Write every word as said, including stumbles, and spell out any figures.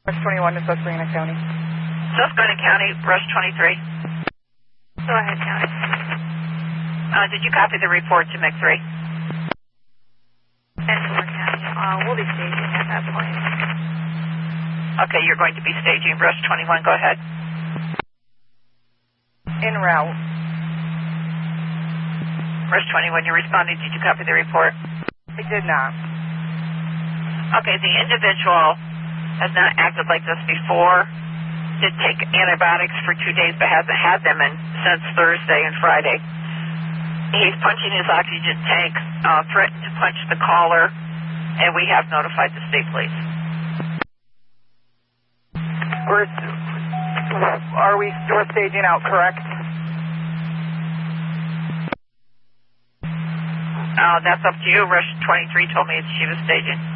Rush twenty-one to Susquehanna County. Susquehanna County, Rush twenty-three. Go ahead, County. Uh, did you copy the report to M C three? Edgewater County. Uh, we'll be staging at that point. Okay, you're going to be staging Rush twenty-one. Go ahead. En route. Rush twenty-one, you're responding. Did you copy the report? I did not. Okay, the individual has not acted like this before. Did take antibiotics for two days, but hasn't had them in, since Thursday and Friday. He's punching his oxygen tank, uh, threatened to punch the caller, and we have notified the state police. We're, are we we're staging out, correct? Uh, that's up to you. Rush twenty-three told me she was staging.